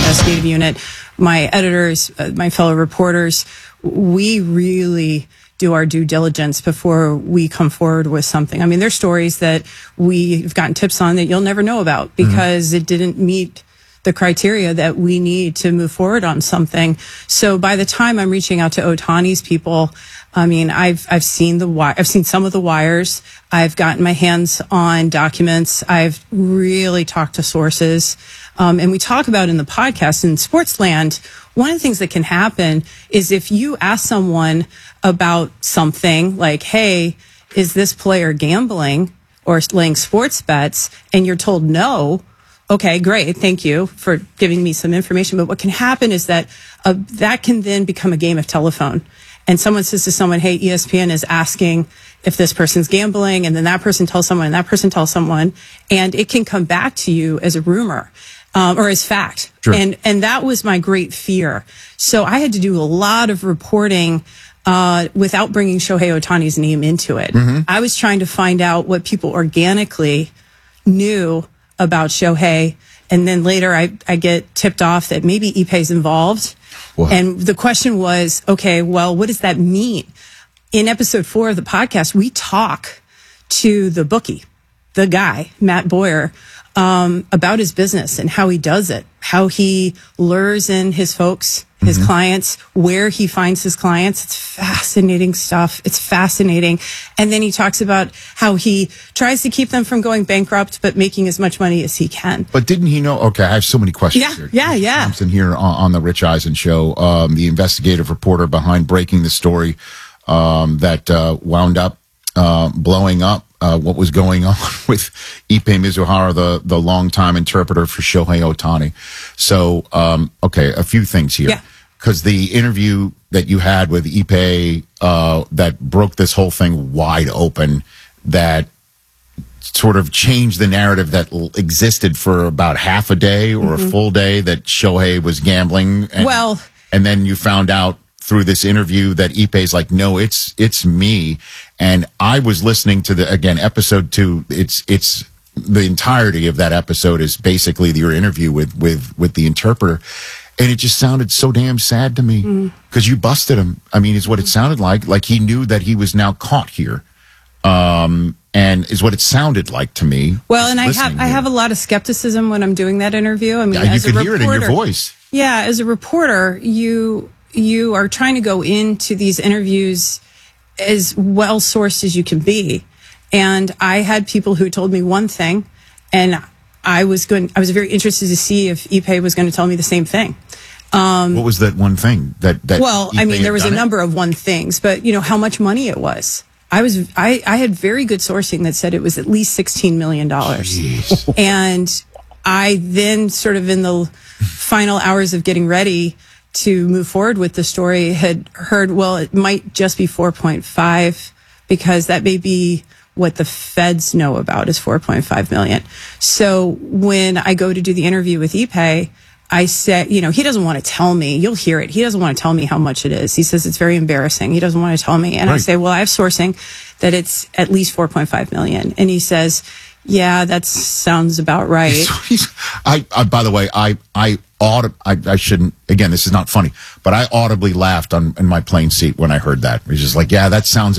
investigative unit, my editors, my fellow reporters, we really do our due diligence before we come forward with something. I mean, there's stories that we've gotten tips on that you'll never know about because it didn't meet the criteria that we need to move forward on something. So by the time I'm reaching out to Ohtani's people, I mean, I've seen some of the wires. I've gotten my hands on documents. I've really talked to sources. And we talk about in the podcast in Sportsland, one of the things that can happen is if you ask someone about something like, hey, is this player gambling or laying sports bets? And you're told no. Okay, great. Thank you for giving me some information. But what can happen is that that can then become a game of telephone. And someone says to someone, hey, ESPN is asking if this person's gambling. And then that person tells someone, and that person tells someone. And it can come back to you as a rumor or as fact. Sure. And that was my great fear. So I had to do a lot of reporting without bringing Shohei Ohtani's name into it. I was trying to find out what people organically knew about Shohei. And then later I get tipped off that maybe Ippei's involved. What? And the question was, okay, well, what does that mean? In episode 4 of the podcast, we talk to the bookie, the guy, Matt Boyer, about his business and how he does it, how he lures in his folks, his clients, where he finds his clients. It's fascinating stuff. It's fascinating. And then he talks about how he tries to keep them from going bankrupt, but making as much money as he can. But didn't he know? Okay, I have so many questions here. Yeah. Thompson here on the Rich Eisen Show, the investigative reporter behind breaking the story that wound up blowing up what was going on with Ippei Mizuhara, the longtime interpreter for Shohei Ohtani. So, okay, a few things here. Yeah. Because the interview that you had with Ippei that broke this whole thing wide open, that sort of changed the narrative that existed for about half a day or a full day that Shohei was gambling. And then you found out through this interview that Ippei's like, no, it's me. And I was listening to episode 2. It's the entirety of that episode is basically your interview with the interpreter. And it just sounded so damn sad to me because you busted him. I mean, is what it sounded like. Like he knew that he was now caught here. And is what it sounded like to me. Well, and I have a lot of skepticism when I'm doing that interview. I mean, you could hear it in your voice. Yeah, as a reporter, you are trying to go into these interviews as well sourced as you can be. And I had people who told me one thing, and I was very interested to see if Ippei was going to tell me the same thing. What was that one thing that well, Ippei I mean, there was a done number of one things, but how much money it was. I had very good sourcing that said it was at least $16 million. Jeez. And I then sort of in the final hours of getting ready to move forward with the story had heard, well, it might just be 4.5 because that may be what the feds know about is 4.5 million. So when I go to do the interview with Ippei, I said, he doesn't want to tell me. You'll hear it. He doesn't want to tell me how much it is. He says it's very embarrassing. He doesn't want to tell me. And right. I say, well, I have sourcing that it's at least 4.5 million. And he says, yeah, that sounds about right. By the way, I shouldn't, again, this is not funny, but I audibly laughed in my plane seat when I heard that. He's just like, yeah, that sounds